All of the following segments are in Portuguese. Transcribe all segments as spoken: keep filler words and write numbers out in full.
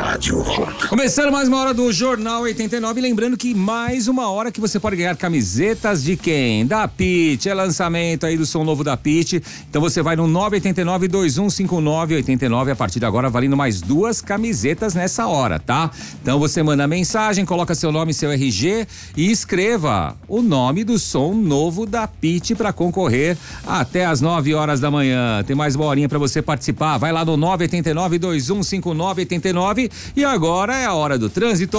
Rádio Rock. Começando mais uma hora do Jornal oitenta e nove, lembrando que mais uma hora que você pode ganhar camisetas de quem? Da Pitty, é lançamento aí do som novo da Pitty, então você vai no nove oito nove, dois um cinco nove, oito nove, a partir de agora valendo mais duas camisetas nessa hora, tá? Então você manda mensagem, coloca seu nome, seu R G e escreva o nome do som novo da Pitty para concorrer até as nove horas da manhã. Tem mais uma horinha para você participar, vai lá no nove oito nove, dois um cinco nove, oito nove. E agora é a hora do trânsito.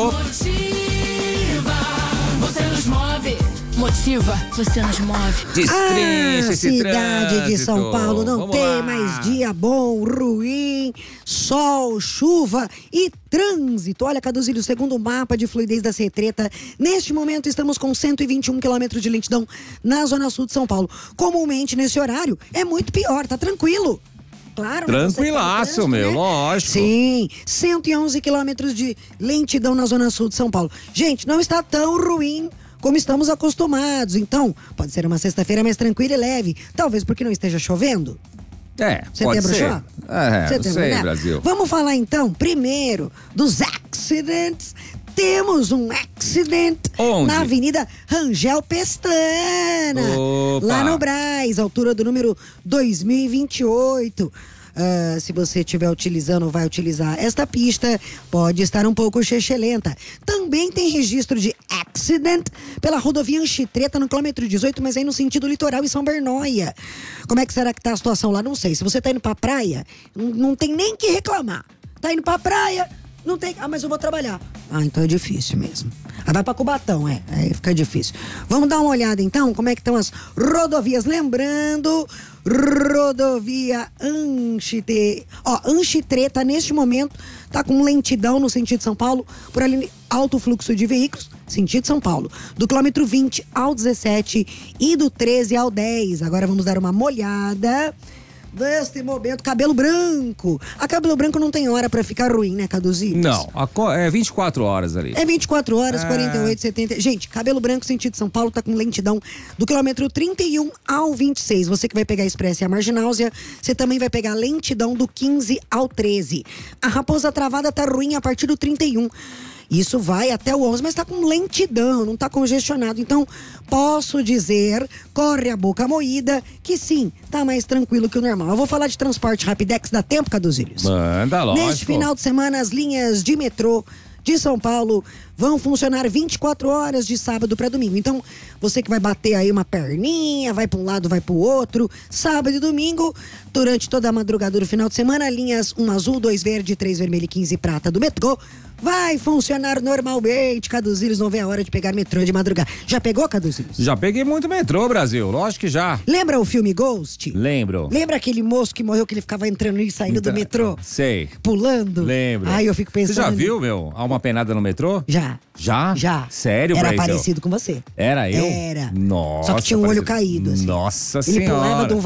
Motiva, você nos move. Motiva, você nos move. Destrincha a esse cidade trânsito. de São Paulo não Vamos tem lá. mais dia bom, ruim, sol, chuva e trânsito. Olha, Caduzilho, segundo o mapa de fluidez da Cetreta, neste momento estamos com cento e vinte e um quilômetros de lentidão na zona sul de São Paulo. Comumente nesse horário é muito pior, tá tranquilo. Claro, Tranquilaço, né? meu, lógico. Sim, cento e onze quilômetros de lentidão na zona sul de São Paulo. Gente, não está tão ruim como estamos acostumados. Então, pode ser uma sexta-feira mais tranquila e leve. Talvez porque não esteja chovendo. É, Setembro pode ser. chove? É, não Setembro, sei, né? Brasil. Vamos falar então, primeiro, dos accidents. Temos um accident Onde? na Avenida Rangel Pestana. Opa. Lá no Brás, altura do número dois mil e vinte e oito. Uh, se você estiver utilizando ou vai utilizar esta pista, pode estar um pouco chechelenta. Também tem registro de accident pela rodovia Anchitreta no quilômetro dezoito, mas aí no sentido litoral em São Bernóia. Como é que será que tá a situação lá? Não sei. Se você tá indo pra praia, não, não tem nem que reclamar. Tá indo pra praia, não tem... Ah, mas eu vou trabalhar. Ah, então é difícil mesmo. Ah, vai pra Cubatão, é. Aí fica difícil. Vamos dar uma olhada então, como é que estão as rodovias. Lembrando, rodovia Anchitreta. Ó, Anchitreta, neste momento, tá com lentidão no sentido São Paulo, por ali alto fluxo de veículos, sentido São Paulo. Do quilômetro vinte ao dezessete e do treze ao dez. Agora vamos dar uma molhada. Neste momento, Cabelo Branco. A Cabelo Branco não tem hora pra ficar ruim, né, Caduzinho? Não, a co- é vinte e quatro horas ali. É vinte e quatro horas, É. quarenta e oito, setenta. Gente, Cabelo Branco, sentido São Paulo, tá com lentidão do quilômetro trinta e um ao vinte e seis. Você que vai pegar a Expressa e a Margináusia, você também vai pegar a lentidão do quinze ao treze. A Raposa Travada tá ruim a partir do trinta e um. Isso vai até o onze, mas tá com lentidão, não tá congestionado. Então, posso dizer, corre a boca moída, que sim, tá mais tranquilo que o normal. Eu vou falar de transporte Rapidex, dá tempo, Caduzílios? Manda, lógico. Neste final de semana, as linhas de metrô de São Paulo vão funcionar vinte e quatro horas de sábado para domingo. Então, você que vai bater aí uma perninha, vai para um lado, vai para o outro, sábado e domingo, durante toda a madrugada do final de semana, linhas um azul, dois verde, três vermelho e quinze prata do metrô vai funcionar normalmente. Caduzílios não vê a hora de pegar metrô de madrugada. Já pegou, Caduzílios? Já peguei muito metrô, Brasil, lógico que já. Lembra o filme Ghost? Lembro. Lembra aquele moço que morreu, que ele ficava entrando e saindo do metrô? Sei. Pulando? Lembro. Ai, eu fico pensando... Você já nisso. viu, meu, Alma Penada no metrô? Já. Já? Já. Sério, Era Brasil? parecido com você. Era eu? Era. Nossa. Só que tinha um olho parecido. caído, assim. Nossa Ele pulava senhora. de um